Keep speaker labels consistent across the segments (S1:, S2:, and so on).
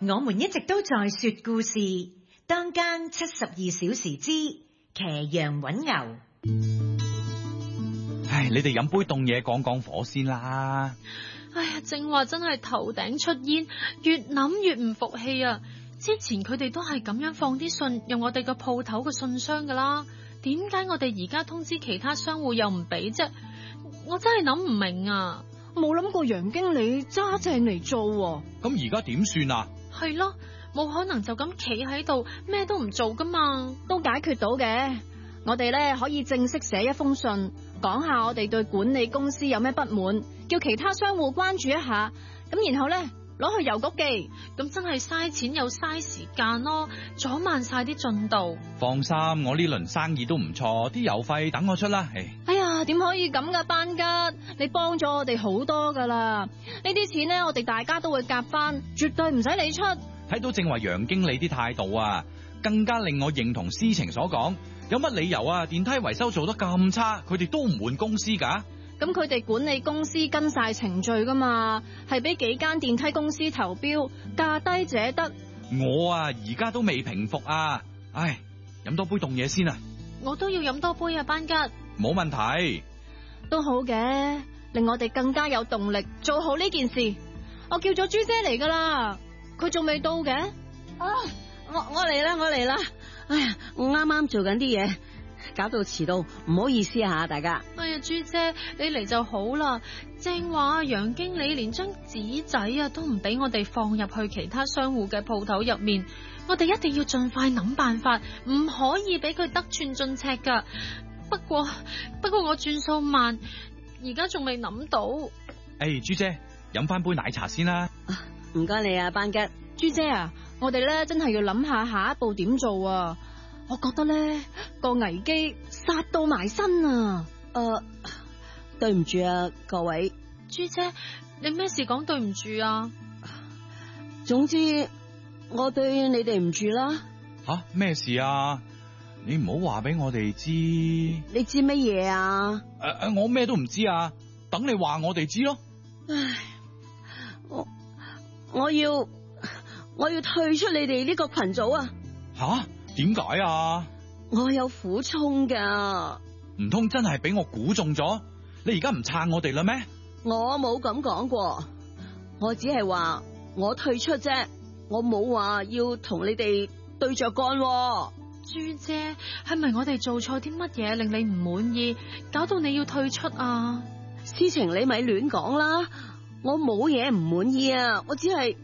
S1: 我們一直都在說故事，當間72小時之騎羊搵牛。
S2: 唉，你哋飲杯凍嘢降降火先啦。
S3: 哎呀，正話真係頭頂出煙，越諗越唔服氣啊！之前佢哋都係咁樣放啲信入我哋個鋪頭嘅信箱噶啦，點解我哋而家通知其他商戶又唔俾啫？我真係諗唔明啊！
S4: 冇諗過楊經理揸正嚟做喎。
S2: 咁而家點算啊？
S3: 係咯，冇可能就咁企喺度咩都唔做噶嘛。
S4: 都解決到嘅。我哋咧可以正式寫一封信，講下我哋對管理公司有咩不滿，叫其他商戶關注一下。咁然後咧攞去郵局寄，
S3: 咁真係嘥錢又嘥時間咯，阻慢晒啲進度。
S2: 放心，我呢輪生意都唔錯，啲郵費等我出啦。
S4: 哎呀，點可以咁噶，班吉，你幫咗我哋好多噶啦。呢啲錢咧，我哋大家都會夾翻，絕對唔使你出。
S2: 睇到正話楊經理啲態度啊，更加令我認同思晴所講。有乜理由啊？電梯維修做得咁差，佢哋都唔換公司噶？
S4: 咁佢哋管理公司跟晒程序噶嘛，係俾幾間電梯公司投標，價低者得。
S2: 我啊，而家都未平復啊！唉，飲多杯凍嘢先啊！
S3: 我都要飲多杯啊，班吉。
S2: 冇問題，
S4: 都好嘅，令我哋更加有動力做好呢件事。我叫咗朱姐嚟噶啦，佢仲未到嘅。
S5: 啊，我嚟啦，我嚟啦！哎呀，我啱啱做緊啲嘢，搞到遲到，唔好意思啊，大家。
S3: 哎呀，朱姐，你嚟就好啦。正話楊經理連張紙仔啊都唔俾我哋放入去其他商戶嘅鋪頭入面，我哋一定要盡快諗辦法，唔可以俾佢得寸進尺噶。不過我轉數慢，而家仲未諗到。
S2: 朱姐，飲翻杯奶茶先啦。
S5: 唔該你啊，班吉。
S4: 朱姐啊，我哋咧真係要諗下下一步點做啊！我覺得咧個危機殺到埋身啊！
S5: 對唔住啊，各位。
S3: 朱姐，你咩事講對唔住啊？
S5: 總之我對你哋唔住啦。
S2: 吓，咩事啊？你唔好話俾我哋知。
S5: 你知乜嘢啊？
S2: 我咩都唔知啊，等你話我哋知咯。
S5: 唉，我要退出你哋呢個群組啊！
S2: 吓？點解啊？
S5: 我有苦衷噶。
S2: 唔通真係俾我估中咗？你而家唔撐我哋啦咩？
S5: 我冇咁講過，我只係話我退出啫，我冇話要同你哋對着幹。
S3: 朱姐，係咪我哋做錯啲乜嘢令你唔滿意，搞到你要退出啊？
S5: 思晴，你咪亂講啦，我冇嘢唔滿意啊，我只係，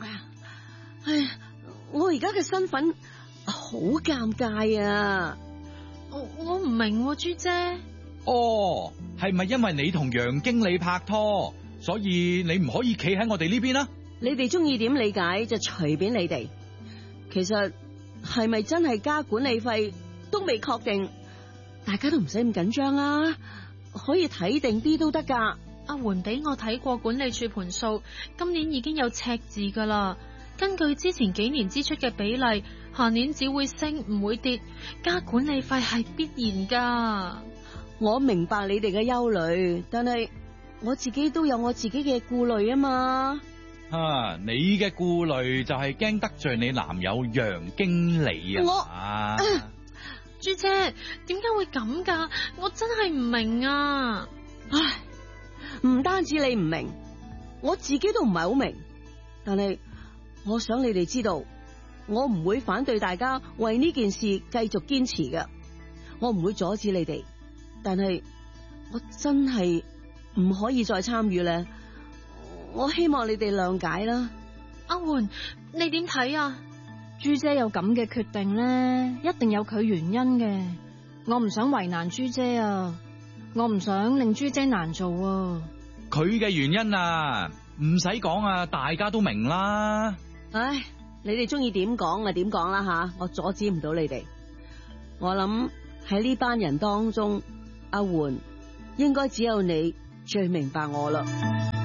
S5: 我而家嘅身份好尷尬啊！
S3: 我唔明喎，朱姐。
S2: 哦，係咪因為你同楊經理拍拖，所以你唔可以企喺我哋呢邊啊？
S5: 你哋中意點理解就隨便你哋。其實係咪真係加管理費都未確定，大家都唔使咁緊張啦，可以睇定啲都得噶。
S3: 阿媛俾我睇過管理處盤數，今年已經有赤字噶啦。根據之前幾年支出嘅比例，下年只會升唔會跌，加管理費係必然噶。
S5: 我明白你哋嘅憂慮，但係我自己都有我自己嘅顧慮啊嘛。
S2: 你嘅顧慮就係驚得罪你男友楊經理啊？
S3: 朱姐，點解會咁噶？我真係唔明啊！
S5: 唉，唔單止你唔明，我自己都唔係好明。但係我想你哋知道，我唔會反對大家為呢件事繼續堅持嘅，我唔會阻止你哋。但係我真係唔可以再參與咧，我希望你哋諒解啦。
S3: 阿媛，你點睇啊？
S4: 朱姐有咁嘅決定咧，一定有佢原因嘅。我唔想為難朱姐啊，我唔想令朱姐難做啊。
S2: 佢嘅原因啊，唔使講啊，大家都明啦。
S5: 唉，你哋中意點講就點講啦吓，我阻止唔到你哋。我諗喺呢班人當中，阿媛應該只有你最明白我啦。